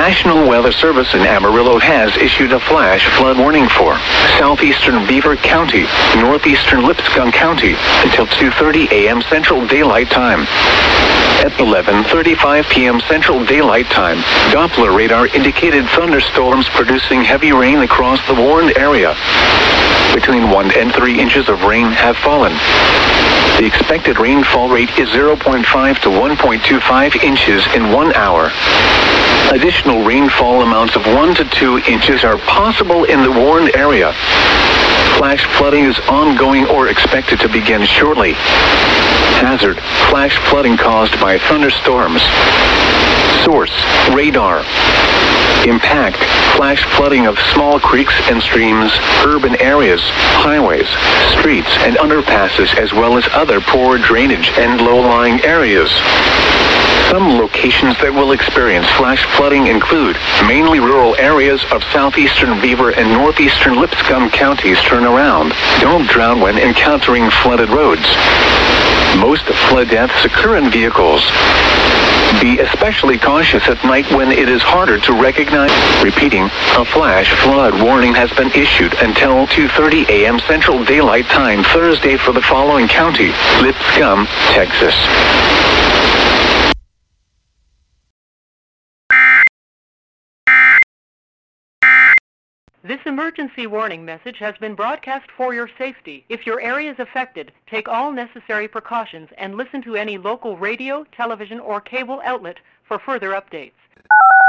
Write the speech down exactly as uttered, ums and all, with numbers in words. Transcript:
National Weather Service in Amarillo has issued a flash flood warning for southeastern Beaver County, northeastern Lipscomb County until two thirty a.m. Central Daylight Time. At eleven thirty-five p.m. Central Daylight Time, Doppler radar indicated thunderstorms producing heavy rain across the warned area. Between one and three inches of rain have fallen. The expected rainfall rate is zero point five to one point two five inches in one hour. Additional rainfall amounts of one to two inches are possible in the warned area. Flash flooding is ongoing or expected to begin shortly. Hazard: flash flooding caused by thunderstorms. Source: radar. Impact: flash flooding of small creeks and streams, urban areas, highways, streets, and underpasses, as well as other poor drainage and low-lying areas. Some locations that will experience flash flooding include mainly rural areas of southeastern Beaver and northeastern Lipscomb counties. Turn around. Don't drown when encountering flooded roads. Most flood deaths occur in vehicles. Be especially cautious at night when it is harder to recognize. Repeating, a flash flood warning has been issued until two thirty a.m. Central Daylight Time Thursday for the following county: Lipscomb, Texas. This emergency warning message has been broadcast for your safety. If your area is affected, take all necessary precautions and listen to any local radio, television, or cable outlet for further updates.